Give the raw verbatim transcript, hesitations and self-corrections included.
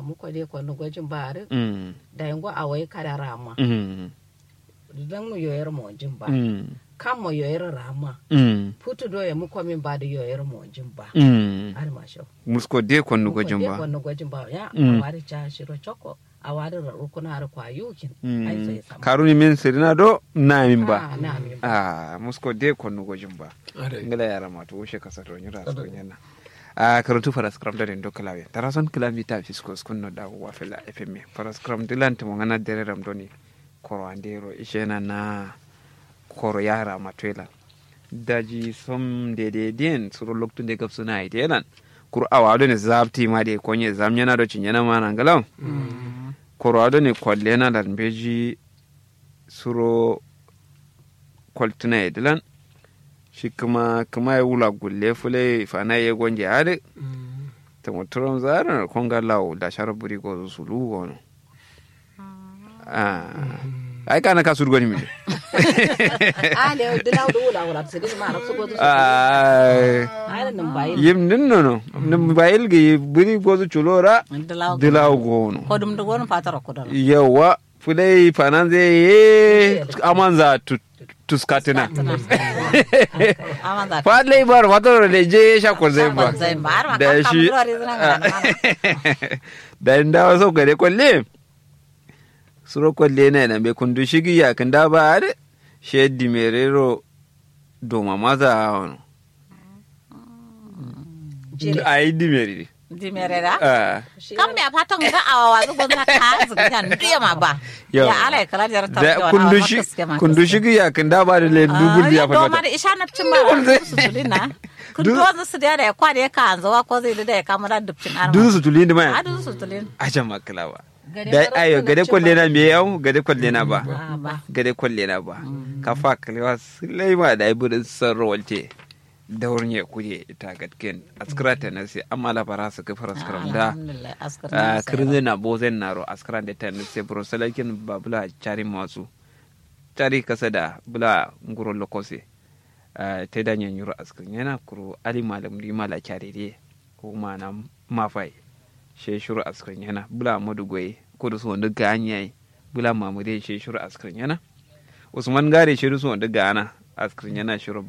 mu ko de ko no gojin bare mm da yango awai kada rama mm dan mu yoyar mo jin ba mm kan mo yoyar rama mm putu do ya mu ko min ba da yoyar mo jin ba mm har ma sho musko de kon no gojin ko ba de ko no gojin ba ya Mm. awari cha shiro choko awari rukuna har kwa yukin ai mm sai sama karuni min sirina do na min ba Ah, na min ba ah musko de kon no gojin ba Are. ngala yara ma to she kasaro nyura so nyana a karantu faras-kram da rindo kalawe tarason kilomita fiskos kunno da wa fela fm faras-kram dilante mo ngana dere ram doni koro andero ishena na koro yara matwela daji som dede den suro loktu de gap suna itelan kur awado ne zabti ma de konye zamnyana do chinyana mana ngalaw koro ado ne kwallena dan beji suro kwaltuna idilan shi kuma kuma ya wula gulle fule fana ya gonje hade ta muturon zarar konga lawo da sharaburi go su lugo no ah ai kana ka surgo ni mi ah le dilaw do wala wala sai ma ra su go su ai ai nan bayin yim nin no no nim bayil gi buri go su chulora dilaw go no ko dum do gon fatara ko dara yawa fule fana zai ye amanza tut tuskatina fadle bar wato da je sha ko zai ba da shi da inda so gare kwalle suro kwalle ne na be kundu shigi ya kan da ba are shedi merero do mamaza ono ai di meriri di merera ah kam me fatan ga awa zu gon na ka zu jan ndiya ma ba ya ala kala jar ta da kundu shi kundu shigi ya kan da ba da le dubul ya do fata ma da isha na cin ma su tulina kundu wanzu su da ya kwa da ya ka anzo ko zai da ya kama da dubcin arma du su tulin da mai a du su tulin a jama kalawa da ayo gade kwalle na me yau gade kwalle na ba ba gade kwalle na ba ka fa kalewa sulaiman da ibudin sarwalte da wurin ya kuje ita gatken askrata na sai amma la bara su kafar askram da alhamdulillah askar a kirze na bozen naro askran da ta nse brosalakin babula chari masu chari kasa da bula nguro lokose ta da nyen yuro askran yana kuro ali malam li mala chari de ko mana mafai she shuru askran yana bula madugoyi ko da su wanda ganyai bula mamude she shuru askran yana usman gare shi su wanda gana askran yana shuru